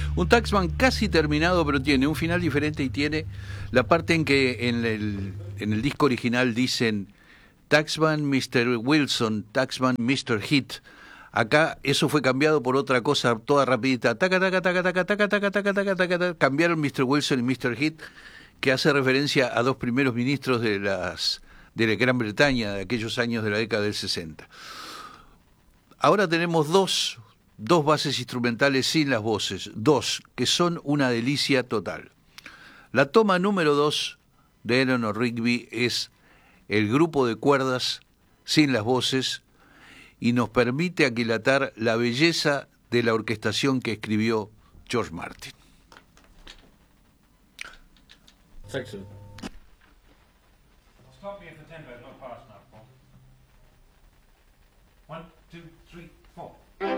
Un Taxman casi terminado, pero tiene un final diferente y tiene la parte en que en el disco original dicen Taxman Mr. Wilson, Taxman Mr. Hit. Acá eso fue cambiado por otra cosa toda rapidita. Taca, taca, taca, taca, taca, taca, taca, taca, taca, taca. Cambiaron Mr. Wilson y Mr. Hit, que hace referencia a dos primeros ministros de la Gran Bretaña de aquellos años de la década del 60. Ahora tenemos dos bases instrumentales sin las voces, dos, que son una delicia total. La toma número 2 de Eleanor Rigby es el grupo de cuerdas sin las voces y nos permite aquilatar la belleza de la orquestación que escribió George Martin. Saxo.